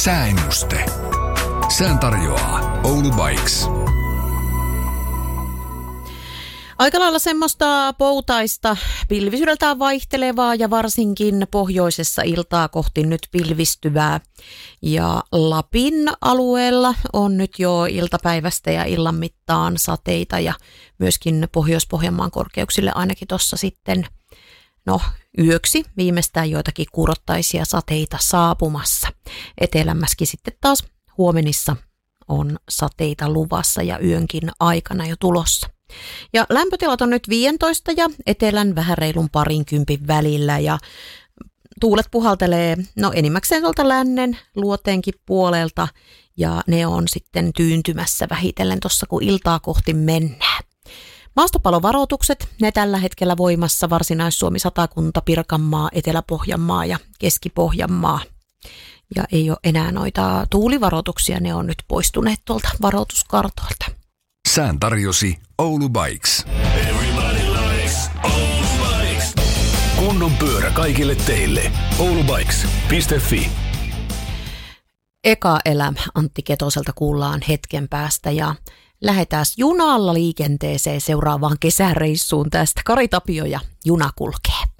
Sääennuste. Sään tarjoaa Oulu Bikes. Aika lailla semmoista poutaista, pilvisyydeltään vaihtelevaa ja varsinkin pohjoisessa iltaa kohti nyt pilvistyvää. Ja Lapin alueella on nyt jo iltapäivästä ja illan mittaan sateita ja myöskin Pohjois-Pohjanmaan korkeuksille ainakin tuossa sitten yöksi viimeistään joitakin kurottaisia sateita saapumassa. Etelämmäskin sitten taas huomenissa on sateita luvassa ja yönkin aikana jo tulossa. Ja lämpötilat on nyt 15 ja etelän vähän reilun 20 välillä ja tuulet puhaltelee enimmäkseen tuolta lännen luoteenkin puolelta ja ne on sitten tyyntymässä vähitellen tuossa kun iltaa kohti mennään. Maastopalovaroitukset, ne tällä hetkellä voimassa Varsinais-Suomi, Satakunta, Pirkanmaa, Etelä-Pohjanmaa ja Keski-Pohjanmaa. Ja ei ole enää noita tuulivaroituksia, ne on nyt poistuneet tuolta varoituskartoilta. Sään tarjosi Oulu Bikes. Kunnon pyörä kaikille teille. oulubikes.fi. Eka elämä Antti Ketoselta kuullaan hetken päästä ja lähdetään junalla liikenteeseen seuraavaan kesäreissuun tästä. Kari Tapio ja juna kulkee.